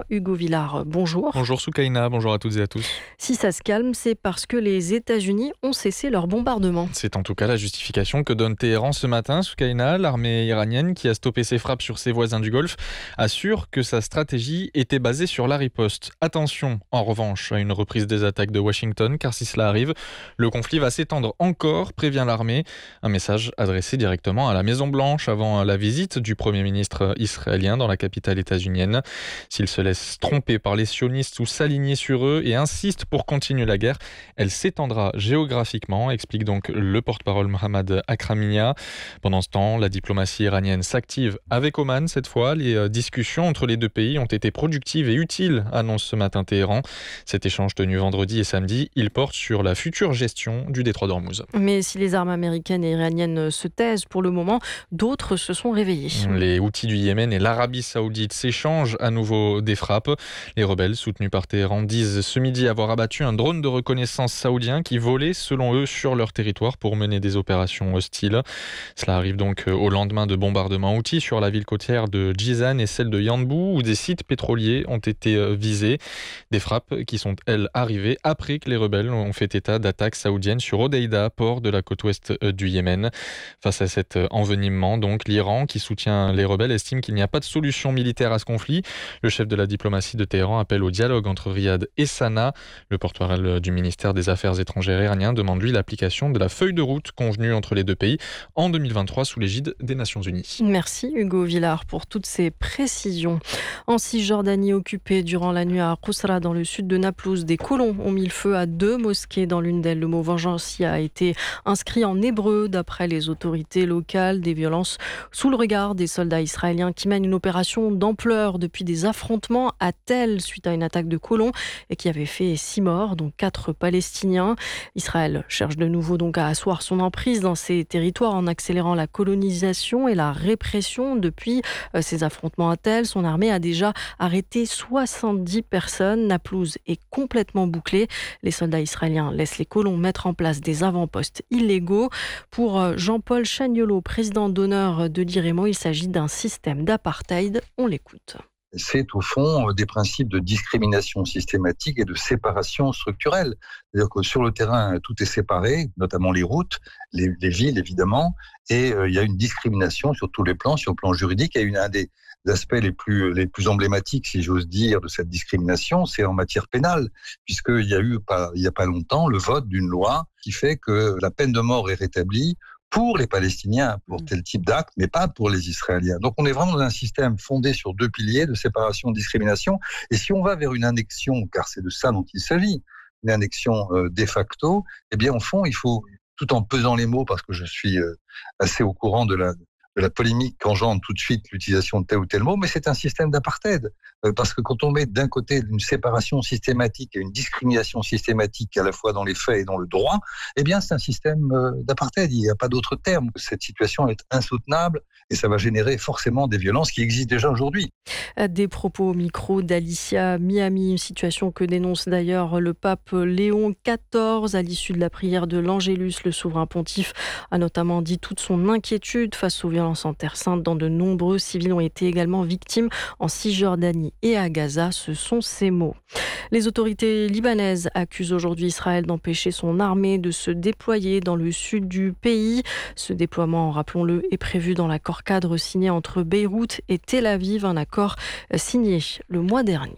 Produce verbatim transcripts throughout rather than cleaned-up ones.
Hugo Villard, bonjour. Bonjour Soukaina, bonjour à toutes et à tous. Si ça se calme, c'est parce que les États-Unis ont cessé leur bombardement. C'est en tout cas la justification que donne Téhéran ce matin. Soukaina, l'armée iranienne qui a stoppé ses frappes sur ses voisins du Golfe, assure que sa stratégie était basée sur la riposte. Attention, en revanche, à une reprise des attaques de Washington, car si cela arrive, le conflit va s'étendre encore, prévient l'armée. Un message adressé directement à la Maison-Blanche avant la visite du Premier ministre israélien dans la capitale états-unienne. S'il se laisse tromper par les sionistes ou s'aligner sur eux et insiste pour continuer la guerre, elle s'étendra géographiquement, explique donc le porte-parole Mohammad Akraminia. Pendant ce temps, la diplomatie iranienne s'active avec Oman cette fois. Les discussions entre les deux pays ont été productives et utiles, annonce ce matin Téhéran. Cet échange tenu vendredi et samedi, il porte sur la future gestion du détroit d'Ormuz. Mais si les armes américaines et iraniennes se taisent pour le moment, d'autres se sont réveillés. Les Houthis du Yémen et l'Arabie Saoudite s'échangent à nouveau des frappes. Les rebelles, soutenus par Téhéran, disent ce midi avoir abattu un drone de reconnaissance saoudien qui volait, selon eux, sur leur territoire pour mener des opérations hostiles. Cela arrive donc au lendemain de bombardements Houthis sur la ville côtière de Jizan et celle de Yanbu, où des sites pétroliers ont été visés. Des frappes qui sont, elles, arrivées après que les rebelles ont fait état d'attaques saoudiennes sur Hodeïda, port de la côte ouest du Yémen. Face à cet envenimement, donc, l'Iran, qui soutient les rebelles, estime qu'il n'y a pas de solution militaire à ce conflit. Le chef de la diplomatie de Téhéran appelle au dialogue entre Riyad et Sanaa. Le porte-parole du ministère des Affaires étrangères iranien demande lui l'application de la feuille de route convenue entre les deux pays en deux mille vingt-trois sous l'égide des Nations Unies. Merci Hugo Villard pour toutes ces précisions. En Cisjordanie occupée durant la nuit à Qusra dans le sud de Naplouse, des colons ont mis le feu à deux mosquées dans l'une d'elles. Le mot vengeance y a été inscrit en hébreu d'après les autorités locales. Des violences sous le regard des soldats israéliens qui mènent une opération d'ampleur depuis des affrontements à Tel suite à une attaque de colons et qui avait fait six morts, dont quatre Palestiniens. Israël cherche de nouveau donc à asseoir son emprise dans ces territoires en accélérant la colonisation et la répression. Depuis euh, ces affrontements à Tel, son armée a déjà arrêté soixante-dix personnes. Naplouse est complètement bouclée. Les soldats israéliens laissent les colons mettre en place des avant-postes illégaux. Pour euh, Jean-Paul Chagnolot, président d'honneur de l'I R E M O, il s'agit d'un système d'apartheid. On l'écoute. C'est au fond des principes de discrimination systématique et de séparation structurelle. C'est-à-dire que sur le terrain, tout est séparé, notamment les routes, les, les villes évidemment, et euh, il y a une discrimination sur tous les plans, sur le plan juridique. Et une, un des aspects les plus, les plus emblématiques, si j'ose dire, de cette discrimination, c'est en matière pénale, puisqu'il y a eu, pas, il n'y a pas longtemps, le vote d'une loi qui fait que la peine de mort est rétablie pour les Palestiniens, pour tel type d'acte, mais pas pour les Israéliens. Donc on est vraiment dans un système fondé sur deux piliers de séparation, de discrimination. Et si on va vers une annexion, car c'est de ça dont il s'agit, une annexion euh, de facto, eh bien au fond, il faut, tout en pesant les mots, parce que je suis euh, assez au courant de la, de la polémique qu'engendre tout de suite l'utilisation de tel ou tel mot, mais c'est un système d'apartheid. Euh, parce que quand on met d'un côté une séparation systématique et une discrimination systématique à la fois dans les faits et dans le droit, eh bien c'est un système euh, d'apartheid. Il n'y a pas d'autre terme. Cette situation est insoutenable et ça va générer forcément des violences qui existent déjà aujourd'hui. Des propos au micro d'Alicia Miami, une situation que dénonce d'ailleurs le pape Léon quatorze à l'issue de la prière de l'Angélus. Le souverain pontife a notamment dit toute son inquiétude face aux violences en Terre Sainte, dont de nombreux civils ont été également victimes en Cisjordanie et à Gaza. Ce sont ses mots. Les autorités libanaises accusent aujourd'hui Israël d'empêcher son armée de se déployer dans le sud du pays. Ce déploiement, rappelons-le, est prévu dans l'accord cadre signé entre Beyrouth et Tel Aviv, un accord signé le mois dernier.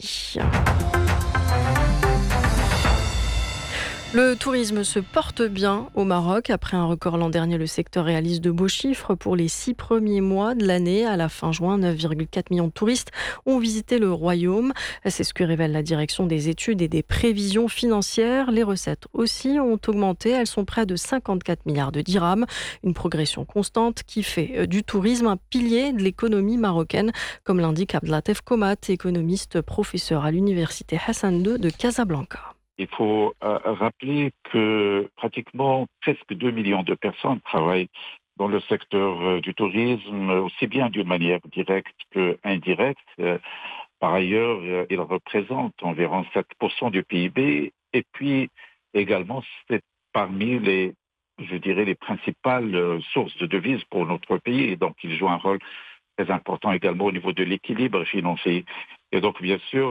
Le tourisme se porte bien au Maroc. Après un record l'an dernier, le secteur réalise de beaux chiffres pour les six premiers mois de l'année. À la fin juin, neuf virgule quatre millions de touristes ont visité le royaume. C'est ce que révèle la direction des études et des prévisions financières. Les recettes aussi ont augmenté. Elles sont près de cinquante-quatre milliards de dirhams. Une progression constante qui fait du tourisme un pilier de l'économie marocaine, comme l'indique Abdelatef Komat, économiste professeur à l'université Hassan deux de Casablanca. Il faut euh, rappeler que pratiquement presque deux millions de personnes travaillent dans le secteur euh, du tourisme, aussi bien d'une manière directe qu'indirecte. Euh, par ailleurs, euh, il représente environ sept pour cent du P I B et puis également c'est parmi les, je dirais, les principales euh, sources de devises pour notre pays. Et donc, il joue un rôle très important également au niveau de l'équilibre financier. Et donc, bien sûr,